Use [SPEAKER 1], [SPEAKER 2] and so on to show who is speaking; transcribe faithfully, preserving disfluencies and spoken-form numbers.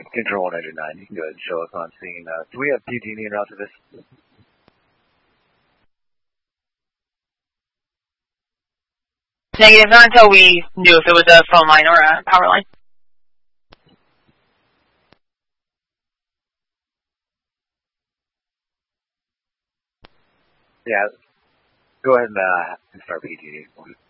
[SPEAKER 1] Control one oh nine, you can go ahead and show us on scene. Uh, do we have P G and E en route to this?
[SPEAKER 2] Negative, not until we knew if it was a phone line or a power line.
[SPEAKER 1] Yeah, go ahead and, uh, and start P G and E.